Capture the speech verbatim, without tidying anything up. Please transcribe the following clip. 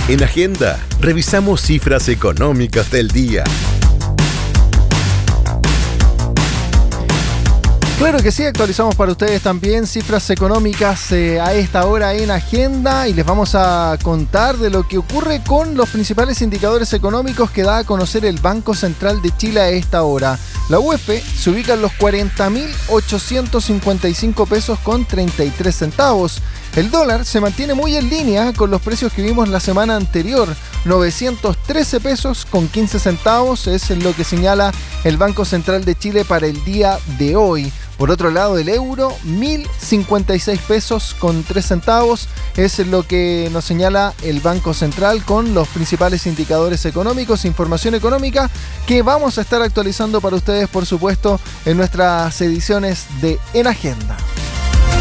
En Agenda, revisamos cifras económicas del día. Claro que sí, actualizamos para ustedes también cifras económicas eh, a esta hora en Agenda y les vamos a contar de lo que ocurre con los principales indicadores económicos que da a conocer el Banco Central de Chile a esta hora. La U E P se ubica en los cuarenta mil ochocientos cincuenta y cinco pesos con treinta y tres centavos. El dólar se mantiene muy en línea con los precios que vimos la semana anterior. novecientos trece pesos con quince centavos es lo que señala el Banco Central de Chile para el día de hoy. Por otro lado, el euro, mil cincuenta y seis pesos con tres centavos es lo que nos señala el Banco Central con los principales indicadores económicos, información económica que vamos a estar actualizando para ustedes, por supuesto, en nuestras ediciones de En Agenda.